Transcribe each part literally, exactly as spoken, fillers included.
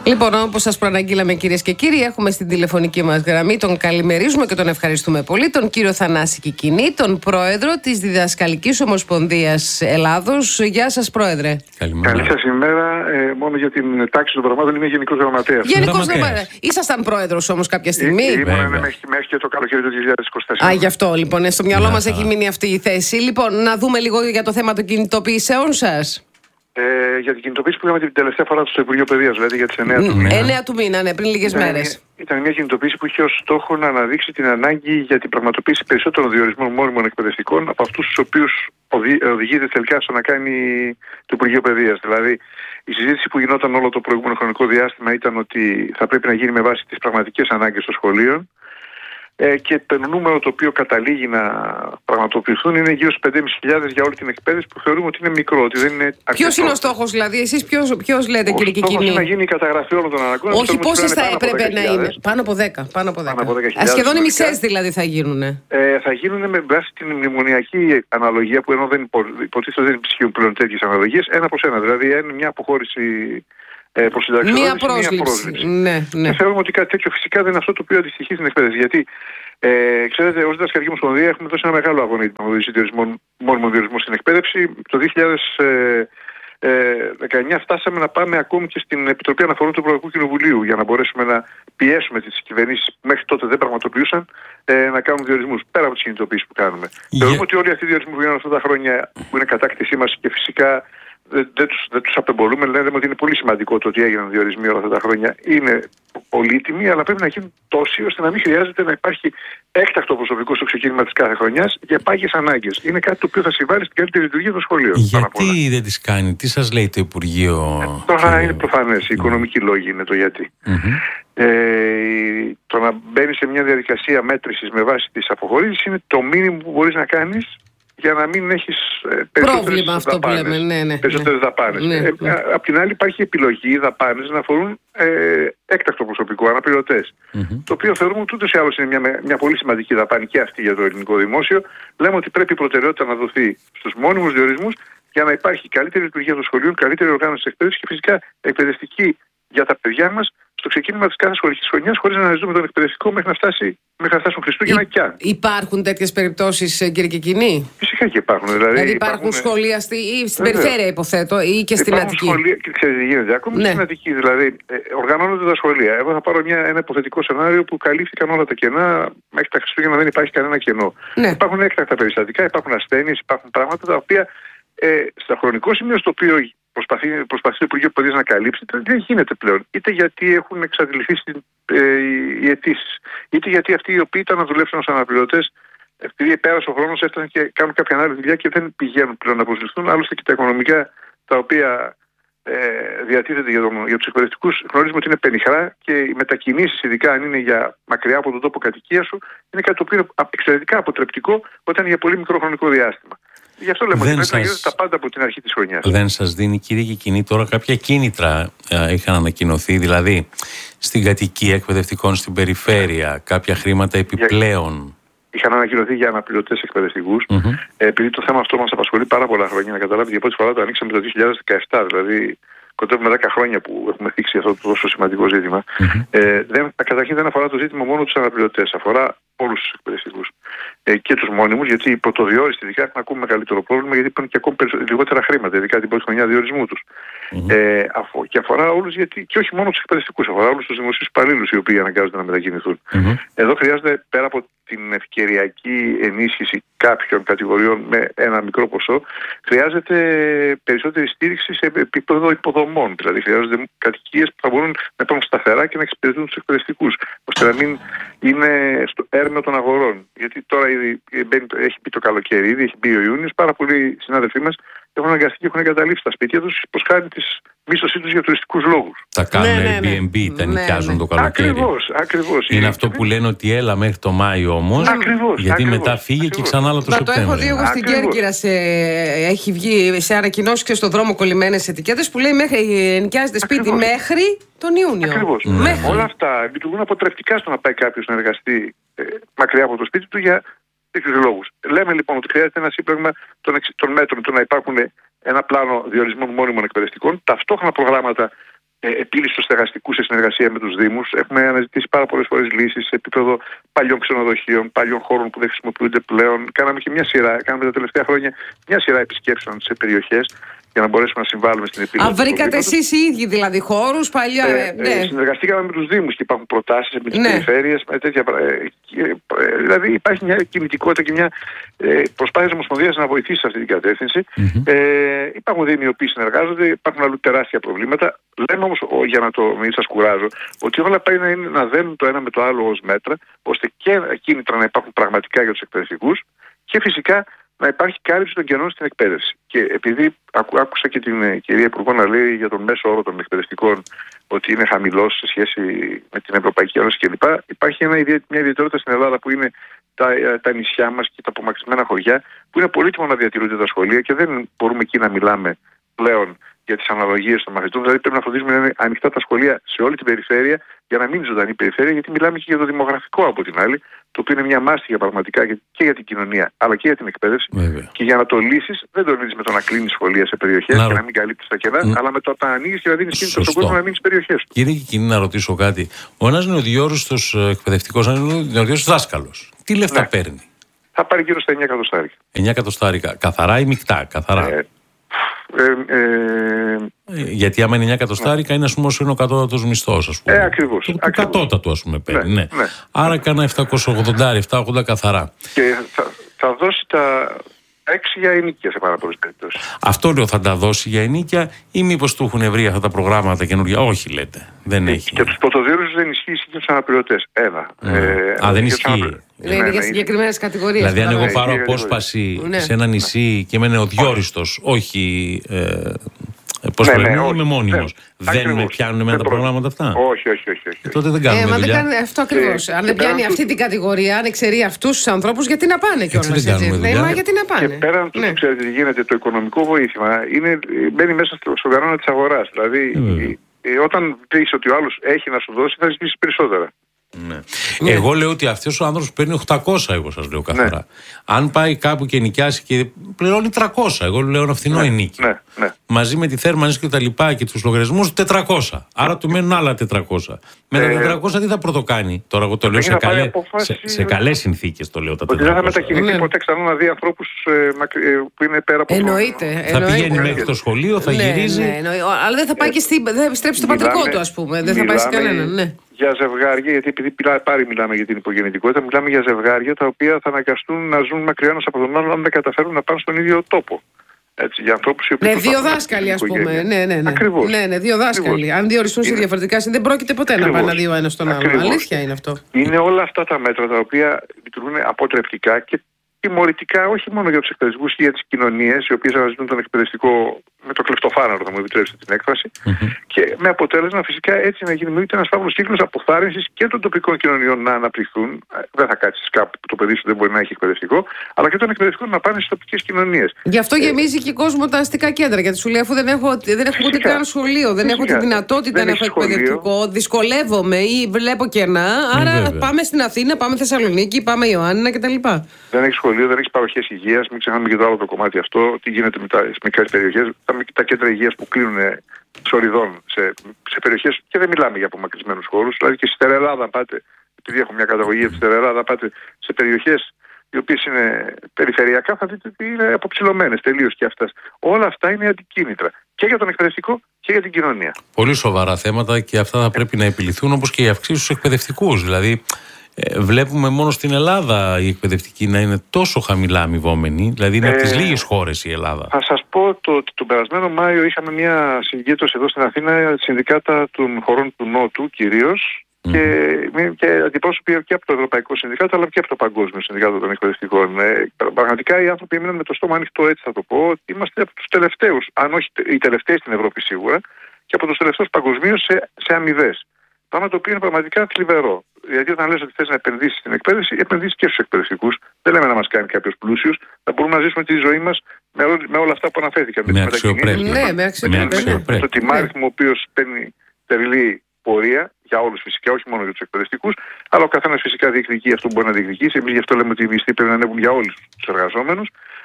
Λοιπόν, όπως σας προαναγγείλαμε, κυρίες και κύριοι, έχουμε στην τηλεφωνική μας γραμμή, τον καλημερίζουμε και τον ευχαριστούμε πολύ, τον κύριο Θανάση Κικκινή, τον πρόεδρο της Διδασκαλικής Ομοσπονδίας Ελλάδος. Γεια σας, πρόεδρε. Καλημέρα. Καλή σας ημέρα. Ε, μόνο για την τάξη των πραγμάτων είμαι γενικός γραμματέας. Γενικός γραμματέας. Ήσασταν πρόεδρος όμως κάποια στιγμή. Ήμουν μέχρι και το καλοκαίρι του δύο χιλιάδες είκοσι τέσσερα. Α, γι' αυτό λοιπόν. Στο μυαλό μας έχει μείνει αυτή η θέση. Λοιπόν, να δούμε λίγο για το θέμα των κινητοποιήσεων σας. Ε, για την κινητοποίηση που είχαμε την τελευταία φορά στο Υπουργείο Παιδείας, δηλαδή για τις εννέα του μήνα. εννέα του μήνα, ναι, πριν λίγες ήταν, μέρες. Ήταν μια κινητοποίηση που είχε ως στόχο να αναδείξει την ανάγκη για την πραγματοποίηση περισσότερων διορισμών μόνιμων εκπαιδευτικών από αυτούς τους οποίους οδηγείται τελικά στο να κάνει το Υπουργείο Παιδείας. Δηλαδή, η συζήτηση που γινόταν όλο το προηγούμενο χρονικό διάστημα ήταν ότι θα πρέπει να γίνει με βάση τις πραγματικές ανάγκες των σχολείων. Ε, και το νούμερο το οποίο καταλήγει να πραγματοποιηθούν είναι γύρω στους πέντε χιλιάδες πεντακόσιες για όλη την εκπαίδευση, που θεωρούμε ότι είναι μικρό, ότι δεν είναι αρκετό. Ποιος είναι ο στόχος, δηλαδή, εσείς ποιος, ποιος λέτε, ο κύριε Κικκινή? Ο στόχος είναι να γίνει η καταγραφή όλων των αναγκών. Όχι, πόσες θα έπρεπε να είναι? Πάνω από δέκα. Πάνω από δέκα. Α, σχεδόν οι μισές δηλαδή θα γίνουν. Ε, θα γίνουν με βάση την μνημονιακή αναλογία, που ενώ δεν υποτίθεται δεν ισχύουν πλέον τέτοιες αναλογίες, ένα προς ένα. Δηλαδή, είναι μια αποχώρηση. Ε, μία πρόσληψη. Ναι, ναι. Και θεωρούμε ότι κάτι τέτοιο φυσικά δεν είναι αυτό το οποίο αντιστοιχεί στην εκπαίδευση. Γιατί, ε, ξέρετε, ως Διδασκαλική Ομοσπονδία έχουμε δώσει ένα μεγάλο αγώνα για την μόνιμο διορισμό στην εκπαίδευση. Το δύο χιλιάδες δεκαεννιά φτάσαμε να πάμε ακόμη και στην Επιτροπή Αναφορών του Ευρωπαϊκού Κοινοβουλίου για να μπορέσουμε να πιέσουμε τις κυβερνήσεις που μέχρι τότε δεν πραγματοποιούσαν ε, να κάνουν διορισμούς πέρα από τις κινητοποιήσεις που κάνουμε. Yeah. Θεωρούμε ότι όλοι αυτοί οι διορισμοί που γίνανε αυτά τα χρόνια, που είναι κατάκτησή μας και φυσικά δεν, δεν, τους, δεν τους απεμπολούμε, λέμε ότι είναι πολύ σημαντικό το ότι έγιναν διορισμοί όλα αυτά τα χρόνια. Είναι πολύτιμοι, αλλά πρέπει να γίνουν τόσοι ώστε να μην χρειάζεται να υπάρχει έκτακτο προσωπικό στο ξεκίνημα της κάθε χρονιάς για πάγιες ανάγκες. Είναι κάτι το οποίο θα συμβάλλει στην καλύτερη λειτουργία των σχολείων. Γιατί δεν τις κάνει, τι σας λέει το Υπουργείο? Ε, τώρα και... είναι προφανές. Οι οικονομικοί λόγοι είναι το γιατί. Mm-hmm. Ε, το να μπαίνει σε μια διαδικασία μέτρησης με βάση τις αποχωρήσεις είναι το μήνυμο που μπορείς να κάνεις για να μην έχεις ε, περισσότερες δαπάνες. Λέμε, ναι, ναι, περισσότερες ναι. δαπάνες. Ναι, ε, ναι. Απ' την άλλη υπάρχει επιλογή οι δαπάνες να αφορούν ε, έκτακτο προσωπικό, αναπληρωτές. Mm-hmm. Το οποίο θεωρούμε ότι ούτως ή άλλως είναι μια, μια πολύ σημαντική δαπάνη και αυτή για το ελληνικό δημόσιο. Λέμε ότι πρέπει η προτεραιότητα να δοθεί στους μόνιμους διορισμούς για να υπάρχει καλύτερη λειτουργία των σχολείων, καλύτερη οργάνωση της εκπαίδευσης και φυσικά εκπαιδευτική για τα παιδιά μας στο ξεκίνημα της κάθε σχολικής χρονιάς, χωρίς να αναζητούμε τον εκπαιδευτικό μέχρι να, φτάσει, μέχρι να φτάσουν Χριστούγεννα Υ, κι αν. Υπάρχουν τέτοιες περιπτώσεις, κύριε Κικκινή? Φυσικά και υπάρχουν. Δηλαδή, δηλαδή υπάρχουν, υπάρχουν σχολεία στη, ή στην βέβαια. περιφέρεια, υποθέτω, ή και στην Αττική? Σχολεία, και ξέρετε τι γίνεται, ακόμη ναι. στην Αττική. Δηλαδή, ε, οργανώνονται τα σχολεία. Εγώ θα πάρω μια, ένα υποθετικό σενάριο που καλύφθηκαν όλα τα κενά. Μέχρι τα Χριστούγεννα δεν υπάρχει κανένα κενό. Ναι. Υπάρχουν έκτακτα περιστατικά, υπάρχουν ασθένειες, υπάρχουν πράγματα τα οποία ε, στο χρονικό σημείο στο οποίο Προσπαθεί, προσπαθεί το Υπουργείο Παιδείας να καλύψει, δεν γίνεται πλέον. Είτε γιατί έχουν εξαντληθεί ε, οι αιτήσεις, είτε γιατί αυτοί οι οποίοι ήταν να δουλέψουν ως αναπληρωτές, επειδή πέρασε ο χρόνος, έφτασαν και κάνουν κάποια άλλη δουλειά και δεν πηγαίνουν πλέον να προσληφθούν. Άλλωστε και τα οικονομικά τα οποία ε, διατίθεται για, τον, για τους εκπαιδευτικούς γνωρίζουμε ότι είναι πενιχρά και οι μετακινήσεις, ειδικά αν είναι για μακριά από τον τόπο κατοικίας σου, είναι κάτι το οποίο είναι εξαιρετικά αποτρεπτικό όταν είναι για πολύ μικρό χρονικό διάστημα. Γι' αυτό λέμε ότι πρέπει να γίνονται τα πάντα από την αρχή της χρονιάς. Δεν σας δίνει, κύριε Κικκινή, τώρα κάποια κίνητρα ε, είχαν ανακοινωθεί, δηλαδή στην κατοικία εκπαιδευτικών στην περιφέρεια, κάποια χρήματα επιπλέον? Είχαν ανακοινωθεί για αναπληρωτές εκπαιδευτικούς. Mm-hmm. Ε, επειδή το θέμα αυτό μας απασχολεί πάρα πολλά χρόνια, να καταλάβετε, για πρώτη φορά το ανοίξαμε το δύο χιλιάδες δεκαεπτά, δηλαδή κοντεύουμε δέκα χρόνια που έχουμε θίξει αυτό το τόσο σημαντικό ζήτημα. Mm-hmm. Ε, δεν, καταρχήν δεν αφορά το ζήτημα μόνο τους αναπληρωτές, αφορά όλους τους εκπαιδευτικούς ε, και τους μόνιμους, γιατί οι πρωτοδιόριστοι ειδικά έχουν ακόμη μεγαλύτερο πρόβλημα, γιατί παίρνουν και ακόμη λιγότερα χρήματα, ειδικά την πρώτη χρονιά διορισμού τους. Mm-hmm. Ε, αφο, και αφορά όλους, γιατί και όχι μόνο τους εκπαιδευτικούς, αφορά όλους τους δημοσίους υπαλλήλους οι οποίοι αναγκάζονται να μετακινηθούν. Mm-hmm. Εδώ χρειάζεται πέρα από την ευκαιριακή ενίσχυση κάποιων κατηγοριών με ένα μικρό ποσό, χρειάζεται περισσότερη στήριξη σε επίπεδο υποδομών. Δηλαδή, χρειάζονται κατοικίες που θα μπορούν να υπάρχουν σταθερά και να εξυπηρετούν τους εκπαιδευτικούς, ώστε να μην είναι στο έρμεο των αγορών. Γιατί τώρα ήδη έχει μπει το καλοκαίρι, ήδη έχει μπει ο Ιούνιος, πάρα πολλοί συνάδελφοί μας έχουν αναγκαστεί και έχουν εγκαταλείψει τα σπίτια τους προς χάρη της μίσθωσή τους για τουριστικούς λόγους. Τα κάνουν ναι, ναι, ναι. Airbnb, τα νοικιάζουν ναι, ναι. το καλοκαίρι. Ακριβώς, ακριβώς. Είναι, είναι αυτό που λένε ότι έλα μέχρι το Μάιο όμως, ακριβώς, γιατί ακριβώς, μετά φύγει ακριβώς. και ξανά άλλο το Μα Σεπτέμβριο. Το έχω δει εγώ στην Κέρκυρα, σε... έχει βγει σε ανακοινώσεις και στον δρόμο κολλημένες ετικέτες που λέει μέχρι, νοικιάζεται σπίτι ακριβώς. μέχρι τον Ιούνιο. Ακριβώς. Ναι. Μέχρι. Όλα αυτά λειτουργούν αποτρεπτικά στο να πάει κάποιος να εργαστεί ε, μακριά από το σπίτι του για τέτοιους λόγους. Λέμε λοιπόν ότι χρειάζεται ένα σύμπλεγμα των, των μέτρων, το να υπάρχουν ένα πλάνο διορισμών μόνιμων εκπαιδευτικών, ταυτόχρονα προγράμματα ε, επίλυση του στεγαστικού σε συνεργασία με τους Δήμους. Έχουμε αναζητήσει πάρα πολλές φορές λύσεις σε επίπεδο παλιών ξενοδοχείων, παλιών χώρων που δεν χρησιμοποιούνται πλέον. Κάναμε και μια σειρά, κάναμε τα τελευταία χρόνια μια σειρά επισκέψεων σε περιοχές για να μπορέσουμε να συμβάλλουμε στην επίλυση. Α, βρήκατε εσείς οι ίδιοι δηλαδή χώρους παλιά. Ε, ναι. ε, συνεργαστήκαμε με τους Δήμους και υπάρχουν προτάσεις με τις ναι. περιφέρειες, με τέτοια πράγματα. Ε, δηλαδή υπάρχει μια κινητικότητα και μια ε, προσπάθεια της Ομοσπονδίας να βοηθήσει σε αυτή την κατεύθυνση. Mm-hmm. Ε, υπάρχουν Δήμοι οι οποίοι συνεργάζονται, υπάρχουν αλλού τεράστια προβλήματα. Λέμε όμως, για να το μην σας κουράζω, ότι όλα πρέπει να, είναι, να δένουν το ένα με το άλλο ως μέτρα, ώστε και κίνητρα να υπάρχουν πραγματικά για τους εκπαιδευτικούς και φυσικά να υπάρχει κάλυψη των κενών στην εκπαίδευση. Και επειδή άκου, άκουσα και την ε, κυρία Υπουργό να λέει για τον μέσο όρο των εκπαιδευτικών ότι είναι χαμηλός σε σχέση με την Ευρωπαϊκή Ένωση κλπ. Υπάρχει ένα, μια ιδιαιτερότητα στην Ελλάδα που είναι τα, τα νησιά μας και τα απομακρυσμένα χωριά, που είναι πολύτιμο να διατηρούνται τα σχολεία και δεν μπορούμε εκεί να μιλάμε πλέον για τις αναλογίες των μαθητών. Δηλαδή πρέπει να φροντίζουμε να είναι ανοιχτά τα σχολεία σε όλη την περιφέρεια για να μην είναι ζωντανή περιφέρεια, γιατί μιλάμε και για το δημογραφικό από την άλλη, το οποίο είναι μια μάστιγα πραγματικά και για την κοινωνία αλλά και για την εκπαίδευση. Βέβαια. Και για να το λύσεις, δεν το λύνεις με το να κλείνεις σχολεία σε περιοχές να... και να μην καλύπτεις τα κενά, να... αλλά με το να ανοίγεις και να δίνεις κίνητρο στον κόσμο να μείνει στις περιοχές του. Κύριε Κικκινή, να ρωτήσω κάτι. Ο ένας νεοδιόριστος εκπαιδευτικός, ένας νεοδιόριστος δάσκαλος, τι λεφτά ναι. παίρνει? Θα πάρει γύρω στα εννιά εκατοστάρικα. εννιά εκατοστάρικα. Καθαρά ή μεικτά? Καθαρά. Ε, Ε, ε, Γιατί άμα είναι εννιά εκατοστάρικα είναι, ας πούμε, όσο είναι ο κατώτατος μισθός, ας πούμε. Ε, ακριβώς. Το, το κατώτατο, ας πούμε, παίρνει. Ναι, ναι. ναι. Άρα κάνα επτακόσια ογδόντα, επτακόσια ογδόντα καθαρά. Και θα, θα δώσει τα έξι για ενοίκια σε πάρα πολλές περιπτώσεις. Αυτό λέω, θα τα δώσει για ενοίκια ή μήπως του έχουν βρει αυτά τα προγράμματα τα καινούργια? Όχι, λέτε. Δεν έχει. Και τους πρωτοδίωρους δεν ισχύει για τους αναπληρωτές. Ένα. Mm. Ε, Α, δεν ισχύει. Αναπλη... Ναι, είναι για συγκεκριμένες κατηγορίες. Δηλαδή, αν εγώ πάρω απόσπαση ναι. σε ένα νησί και είμαι νεοδιόριστος, όχι. Ε, Πώς ναι, ναι, είμαι μόνιμος. Ναι, δεν με πιάνουν εμένα τα προγράμματα αυτά? Όχι, όχι, όχι. όχι. Ε, τότε δεν κάνουμε ε, μα δουλειά. Δεν κάνει αυτό ακριβώς. Ε, αν δεν πιάνει αυτή την κατηγορία, αν εξαιρεί αυτούς τους ανθρώπους, γιατί να πάνε κιόλας? Έτσι δεν κάνουμε δουλειά. Ναι, μα γιατί να πάνε. Και πέραν του, ναι. ξέρετε τι γίνεται, το οικονομικό βοήθημα είναι, μπαίνει μέσα στον κανόνα της αγοράς. Δηλαδή, ε, ε, όταν πεις ότι ο άλλος έχει να σου δώσει, θα ζητήσεις περισσότερα. Ναι. Ναι. Εγώ λέω ότι αυτός ο άνθρωπος παίρνει οκτακόσια, εγώ σας λέω καθαρά. Ναι. Αν πάει κάπου και νοικιάσει και πληρώνει τριακόσια, εγώ λέω ένα φθηνό ναι. ενίκιο. Ναι. Ναι. Μαζί με τη θέρμανση και τα λοιπά και τους λογαριασμούς τετρακόσια. Άρα του μένουν άλλα τετρακόσια. Με τα ε, τετρακόσια τι θα πρωτοκάνει? Τώρα εγώ το λέω σε, καλέ, σε, σε καλές συνθήκες το λέω τα τετρακόσια. Ότι δεν θα μετακινηθεί ναι. ποτέ ξανά να δει ανθρώπους ε, που είναι πέρα από εννοείται, το... Θα εννοείται. πηγαίνει μέχρι το σχολείο, θα ναι, γυρίζει. Ναι, ναι, αλλά δεν θα πάει και στη, δεν θα επιστρέψει στο πατρικό του, ας πούμε. Δεν θα πάει σε κανέναν. Ναι. Για ζευγάρια, γιατί επειδή πάλι μιλάμε για την υπογεννητικότητα, μιλάμε για ζευγάρια τα οποία θα αναγκαστούν να ζουν μακριά ένας από τον άλλον αν δεν καταφέρουν να πάνε στον ίδιο τόπο. Έτσι, για ανθρώπους οι οποίοι. Ναι, δύο δάσκαλοι, ας πούμε. Ναι, ναι, ναι. Ακριβώς. Ναι, ναι, δύο δάσκαλοι. Ακριβώς. Αν διοριστούν σε διαφορετικά σημεία, δεν πρόκειται ποτέ Ακριβώς. να πάνε δύο ένα στον άλλο. Αλήθεια είναι αυτό. Είναι όλα αυτά τα μέτρα τα οποία λειτουργούν αποτρεπτικά και τιμωρητικά, όχι μόνο για τους εκπαιδευτικούς και για τις κοινωνίες, οι οποίες αναζητούν τον εκπαιδευτικό με το κλεφτοφάναρο, θα μου επιτρέψετε την έκφραση, mm-hmm. και με αποτέλεσμα φυσικά έτσι να δημιουργείται ένας φαύλος κύκλος αποθάρρυνσης και των τοπικών κοινωνιών να αναπτυχθούν. Δεν θα κάτσεις κάπου που το παιδί σου δεν μπορεί να έχει εκπαιδευτικό, αλλά και των εκπαιδευτικών να πάνε στις τοπικές κοινωνίες. Γι' αυτό γεμίζει ε, και κόσμο τα αστικά κέντρα. Γιατί σου λέει, αφού δεν έχω, δεν έχω ούτε καν σχολείο, δεν φυσικά. έχω τη δυνατότητα να έχω εκπαιδευτικό, σχολείο. δυσκολεύομαι ή βλέπω κενά. Άρα mm, πάμε στην Αθήνα, πάμε Θεσσαλονίκη, πάμε Ιωάννηνα κτλ. Δεν έχει σχολείο, δεν έχει παροχές υγείας. Μην ξεχνάμε και το άλλο το κομμάτι αυτό. Τι γίνεται με τις μικρές περιοχές. Τα κέντρα υγείας που κλείνουν σοριδών σε, σε περιοχές και δεν μιλάμε για απομακρυσμένους χώρους. Δηλαδή και στη ΣτερεΕλλάδα, πάτε, επειδή έχω μια καταγωγή από τη ΣτερεΕλλάδα, πάτε σε περιοχές οι οποίες είναι περιφερειακά, θα δείτε ότι είναι αποψηλωμένες τελείως και αυτές. Όλα αυτά είναι αντικίνητρα και για τον εκπαιδευτικό και για την κοινωνία. Πολύ σοβαρά θέματα και αυτά θα πρέπει να επιληθούν, όπως και οι αυξήσεις στους εκπαιδευτικούς. Δηλαδή, Ε, βλέπουμε μόνο στην Ελλάδα οι εκπαιδευτικοί να είναι τόσο χαμηλά αμοιβόμενοι, δηλαδή είναι ε, από τις λίγες χώρες η Ελλάδα. Θα σας πω ότι το, τον περασμένο Μάιο είχαμε μια συγκέντρωση εδώ στην Αθήνα, συνδικάτα των χωρών του Νότου κυρίως, mm. και, και αντιπρόσωποι και από το Ευρωπαϊκό Συνδικάτο αλλά και από το Παγκόσμιο Συνδικάτο των Εκπαιδευτικών. Ε, πραγματικά οι άνθρωποι έμειναν με το στόμα ανοιχτό, έτσι θα το πω, ότι είμαστε από τους τελευταίους, αν όχι οι τελευταίοι στην Ευρώπη σίγουρα, και από τους τελευταίους παγκοσμίως σε, σε αμοιβές. Πράγμα το οποίο είναι πραγματικά θλιβερό. Γιατί όταν λες ότι θες να επενδύσεις στην εκπαίδευση, επενδύσεις και στους εκπαιδευτικούς. Δεν λέμε να μας κάνει κάποιος πλούσιος. Θα μπορούμε να ζήσουμε τη ζωή μας με, ό, με όλα αυτά που αναφέρθηκαν. Με αξιοπρέπεια. Ναι, με αξιοπρέπεια. Το τιμάριθμο ο οποίος παίρνει τερλή πορεία για όλους φυσικά, όχι μόνο για τους εκπαιδευτικούς, αλλά ο καθένας φυσικά διεκδικεί αυτό που μπορεί να διεκδικήσει. Εμείς γι' αυτό λέμε ότι οι μισθοί πρέπει να ανέβουν για όλους τους εργαζόμενους.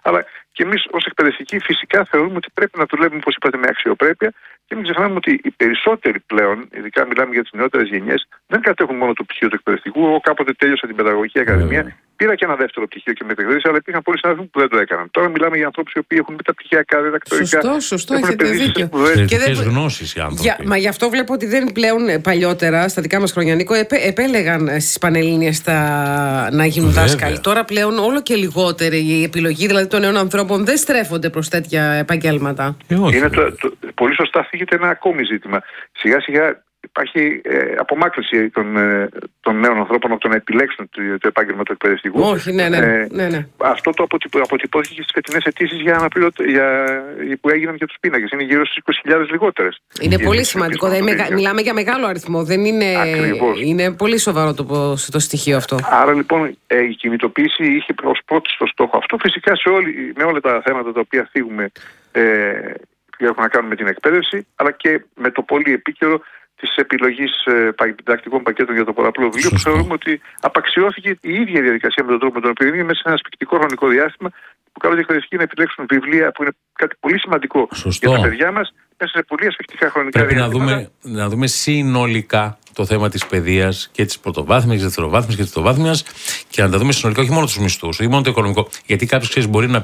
Αλλά και εμείς ως εκπαιδευτικοί φυσικά θεωρούμε ότι πρέπει να δουλεύουμε, όπως είπατε, με αξιοπρέπεια και μην ξεχνάμε ότι οι περισσότεροι πλέον, ειδικά μιλάμε για τις νεότερες γενιές, δεν κατέχουν μόνο το πτυχίο του εκπαιδευτικού. Εγώ κάποτε τέλειωσα την Παιδαγωγική Ακαδημία, mm. πήρα και ένα δεύτερο πτυχίο και με εκπαιδεύτησα, αλλά υπήρχαν πολλοί συνάδελφοι που δεν το έκαναν. Τώρα μιλάμε για ανθρώπους οι οποίοι έχουν μεταπτυχιακά, διδακτορικά. Σωστό, σωστό, έχετε δίκιο. Και δεν γνώσεις οι άνθρωποι. Για, μα γι' αυτό βλέπω ότι δεν πλέον παλιότερα, στα δικά μας χρόνια, Νίκο, επέ, επέλεγαν στις Πανελλήνιες τα... να γίνουν δάσκαλοι. Τώρα πλέον όλο και λιγότερη η επιλογή δηλαδή των νέων ανθρώπων δεν στρέφονται προς τέτοια επαγγέλματα. Ε, όχι, Είναι το, το, πολύ σωστά θίγεται ένα ακόμη ζήτημα. Σιγά σιγά υπάρχει ε, απομάκρυνση των, ε, των νέων ανθρώπων από το να επιλέξουν το, το επάγγελμα του εκπαιδευτικού. Όχι, ναι, ναι. Ε, ναι, ναι. Αυτό το αποτυπω, αποτυπώθηκε στις φετινές αιτήσεις για αναπληρωτές, για, που έγιναν για τους πίνακες. Είναι γύρω στις είκοσι χιλιάδες λιγότερες. Είναι πολύ είναι σημαντικό. Δεν μεγα, μιλάμε για μεγάλο αριθμό. Δεν είναι, είναι πολύ σοβαρό το, το στοιχείο αυτό. Άρα λοιπόν ε, η κινητοποίηση είχε ως πρώτη στο στόχο αυτό. Φυσικά σε όλη, με όλα τα θέματα τα οποία θίγουμε ε, που έχουν να κάνουν με την εκπαίδευση, αλλά και με το πολύ επίκαιρο της επιλογής ε, διδακτικών πακέτων για το πολλαπλό βιβλίο, που θεωρούμε ότι απαξιώθηκε η ίδια διαδικασία με τον τρόπο με τον οποίο είναι μέσα σε ένα σπικτικό χρονικό διάστημα, που καλούνται οι εκπαιδευτικοί να επιλέξουν βιβλία που είναι κάτι πολύ σημαντικό Σωστό. για τα παιδιά μας, μέσα σε πολύ ασφικτικά χρονικά Πρέπει διάστημα. Πρέπει να δούμε, να δούμε συνολικά το θέμα της παιδείας και της πρωτοβάθμιας, της δευτεροβάθμιας και της τριτοβάθμιας και να τα δούμε συνολικά, όχι μόνο τους μισθούς, όχι μόνο το οικονομικό. Γιατί κάποιος ξέρεις μπορεί να